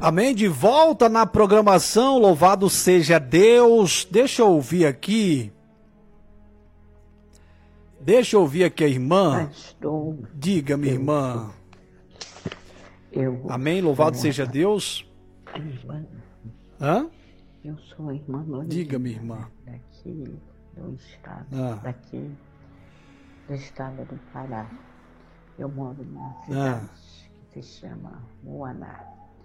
Amém, de volta na programação, louvado seja Deus. Deixa eu ouvir aqui a irmã. Pastor, Diga, minha irmã. Amém, louvado seja Deus. Irmã, Hã? eu sou a irmã Lorena. Diga, minha irmã. Daqui do estado, daqui do estado do Pará. Eu moro numa cidade que se chama Moaná.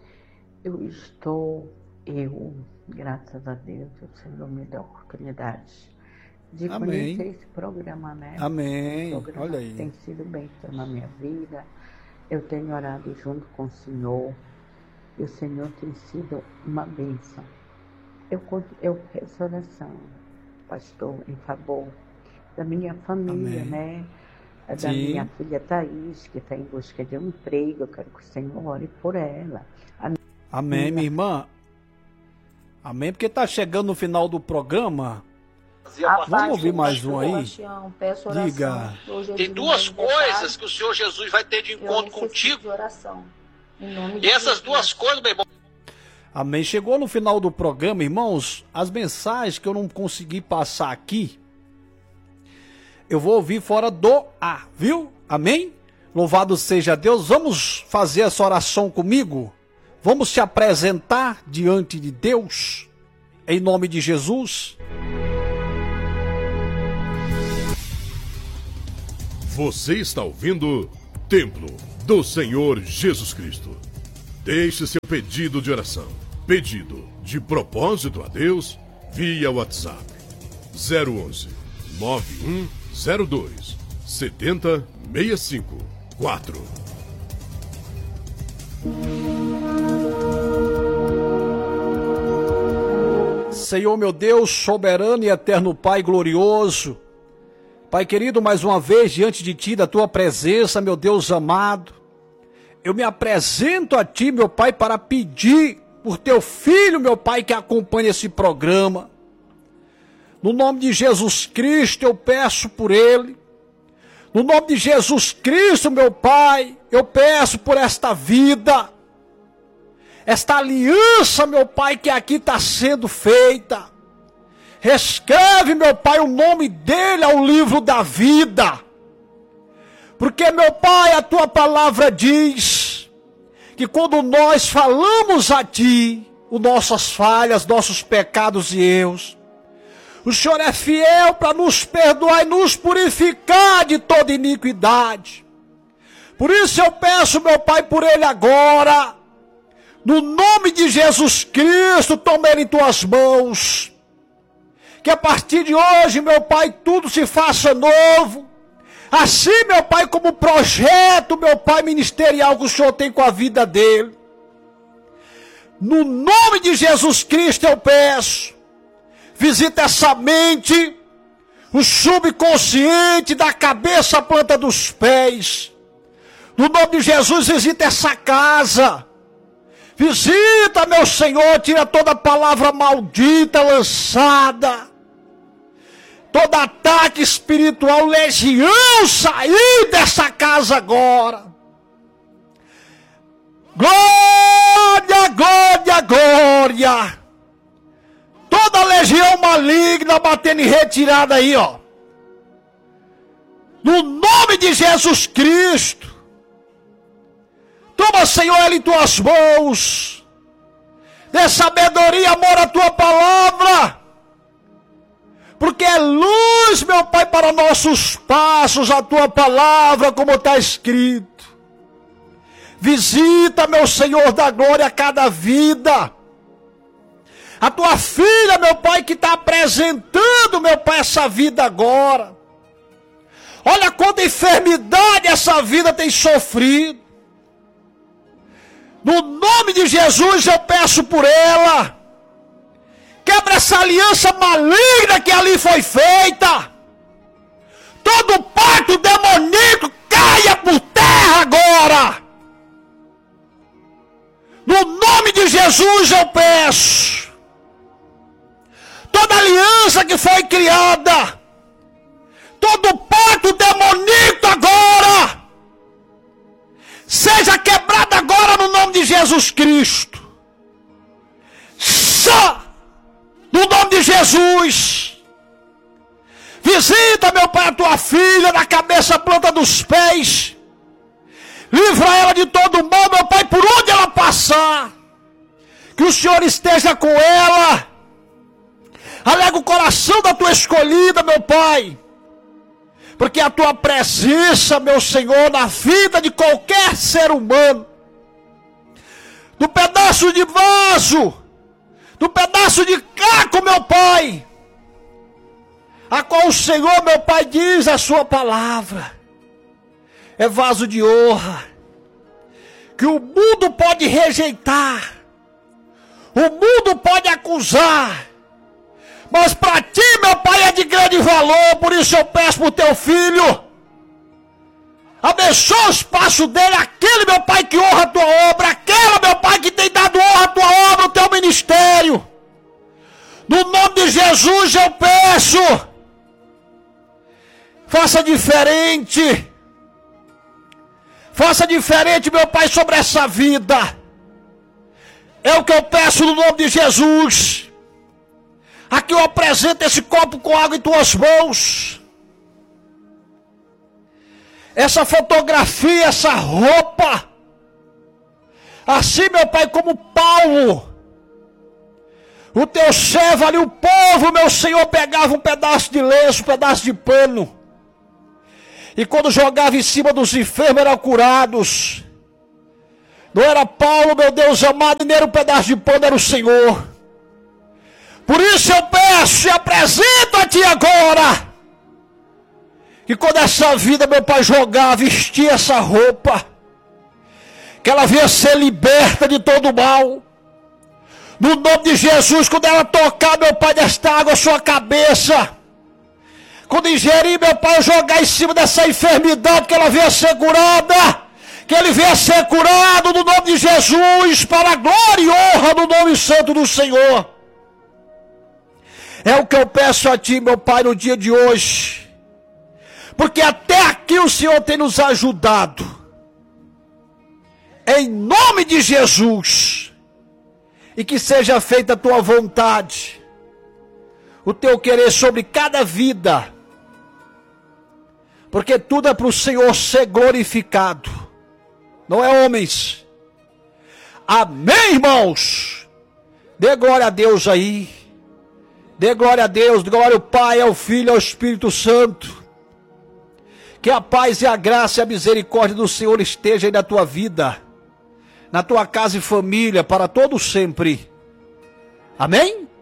Graças a Deus, o Senhor me deu a oportunidade de conhecer esse programa, né? Amém. Esse programa Olha aí. tem sido bênção na minha vida. Eu tenho orado junto com o Senhor. E o Senhor tem sido uma bênção. Eu peço oração, pastor, em favor da minha família, né? Da minha filha Thaís, que está em busca de um emprego. Eu quero que o Senhor ore por ela. Amém, minha irmã. Amém, porque está chegando no final do programa. Vamos ouvir mais um aí? Diga. Tem duas coisas que o Senhor Jesus vai ter de encontro contigo. E essas duas coisas, meu irmão. Amém. Chegou no final do programa, irmãos, as mensagens que eu não consegui passar aqui, eu vou ouvir fora do ar, viu? Amém? Louvado seja Deus. Vamos fazer essa oração comigo? Vamos se apresentar diante de Deus, em nome de Jesus. Você está ouvindo Templo do Senhor Jesus Cristo. Deixe seu pedido de oração, pedido de propósito a Deus, via WhatsApp 011 9102 7065 4. Senhor meu Deus, soberano e eterno Pai glorioso, Pai querido, mais uma vez diante de Ti, da Tua presença, meu Deus amado, eu me apresento a Ti, meu Pai, para pedir por Teu Filho, meu Pai, que acompanha esse programa. No nome de Jesus Cristo, eu peço por ele. No nome de Jesus Cristo, meu Pai, eu peço por esta vida, esta aliança, meu Pai, que aqui está sendo feita. Escreve, meu Pai, o nome dele ao livro da vida. Porque, meu Pai, a Tua palavra diz que quando nós falamos a Ti, as nossas falhas, nossos pecados e erros, o Senhor é fiel para nos perdoar e nos purificar de toda iniquidade. Por isso eu peço, meu Pai, por ele agora, no nome de Jesus Cristo, toma ele em Tuas mãos. Que a partir de hoje, meu Pai, tudo se faça novo. Assim, meu Pai, como projeto, meu Pai, ministerial que o Senhor tem com a vida dele. No nome de Jesus Cristo eu peço. Visita essa mente, o subconsciente, da cabeça à planta dos pés. No nome de Jesus, visita essa casa. Visita, meu Senhor, tira toda palavra maldita lançada. Todo ataque espiritual, legião, sair dessa casa agora. Glória, glória, glória. Toda legião maligna batendo em retirada aí, ó. No nome de Jesus Cristo. Toma, Senhor, ele em Tuas mãos. Dê sabedoria, amor à Tua palavra. Porque é luz, meu Pai, para nossos passos, a Tua palavra, como está escrito. Visita, meu Senhor da glória, cada vida. A Tua filha, meu Pai, que está apresentando, meu Pai, essa vida agora. Olha quanta enfermidade essa vida tem sofrido. No nome de Jesus eu peço por ela. Quebra essa aliança maligna que ali foi feita. Todo pacto demoníaco caia por terra agora. No nome de Jesus eu peço. Toda aliança que foi criada, todo pacto demoníaco agora, seja quebrado agora no nome de Jesus Cristo. Jesus. Visita, meu Pai, a tua filha, da cabeça à planta dos pés. Livra ela de todo mal, meu Pai, por onde ela passar. Que o Senhor esteja com ela. Alega o coração da tua escolhida, meu Pai. Porque a tua presença, meu Senhor, na vida de qualquer ser humano, do pedaço de vaso, do pedaço de caco, meu Pai, a qual o Senhor, meu Pai, diz a sua palavra, é vaso de honra, que o mundo pode rejeitar, o mundo pode acusar, mas para ti, meu Pai, é de grande valor. Por isso eu peço para o teu filho, abençoa os passos dele, aquele, meu Pai, que honra a tua obra, aquela, meu Pai, que tem dado honra à tua obra, o teu ministério. No nome de Jesus eu peço, faça diferente, meu Pai, sobre essa vida. É o que eu peço no nome de Jesus. Aqui eu apresento esse copo com água em tuas mãos. Essa fotografia, essa roupa. Assim, meu Pai, como Paulo, o teu servo ali, o povo, meu Senhor, pegava um pedaço de lenço, um pedaço de pano. E quando jogava em cima dos enfermos, eram curados. Não era Paulo, meu Deus amado, nem era um pedaço de pano, era o Senhor. Por isso eu peço e apresento a ti agora, que quando essa vida, meu Pai, jogar, vestir essa roupa, que ela venha ser liberta de todo mal. No nome de Jesus, quando ela tocar, meu Pai, desta água a sua cabeça, quando ingerir, meu Pai, jogar em cima dessa enfermidade, que ela venha ser curada, que ele venha ser curado no nome de Jesus, para a glória e honra do nome santo do Senhor. É o que eu peço a ti, meu Pai, no dia de hoje. Porque até aqui o Senhor tem nos ajudado. Em nome de Jesus. E que seja feita a tua vontade. O teu querer sobre cada vida. Porque tudo é para o Senhor ser glorificado. Não é homens. Amém, irmãos? Dê glória a Deus aí. Dê glória a Deus, glória ao Pai, ao Filho, ao Espírito Santo. Que a paz e a graça e a misericórdia do Senhor esteja aí na tua vida, na tua casa e família, para todo sempre. Amém?